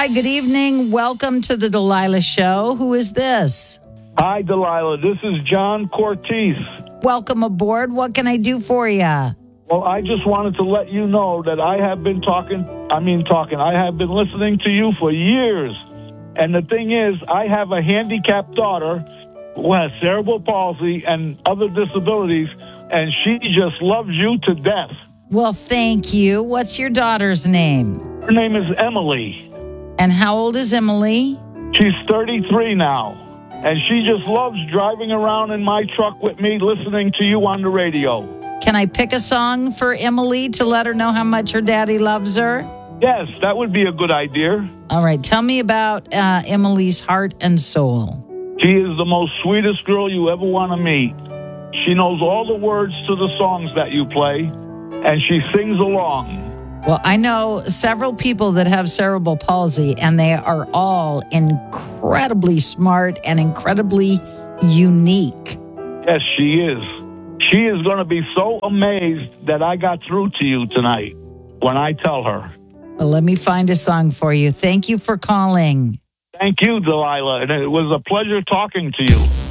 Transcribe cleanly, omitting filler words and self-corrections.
Hi, good evening. Welcome to the Delilah Show. Who is this? Hi, Delilah. This is John Cortese. Welcome aboard. What can I do for you? Well, I just wanted to let you know that I have been I have been listening to you for years. And the thing is, I have a handicapped daughter who has cerebral palsy and other disabilities, and she just loves you to death. Well, thank you. What's your daughter's name? Her name is Emily. And how old is Emily? She's 33 now. And she just loves driving around in my truck with me, listening to you on the radio. Can I pick a song for Emily to let her know how much her daddy loves her? Yes, that would be a good idea. All right. Tell me about Emily's heart and soul. She is the most sweetest girl you ever want to meet. She knows all the words to the songs that you play, and she sings along. Well, I know several people that have cerebral palsy, and they are all incredibly smart and incredibly unique. Yes, she is. She is going to be so amazed that I got through to you tonight when I tell her. Well, let me find a song for you. Thank you for calling. Thank you, Delilah, and it was a pleasure talking to you.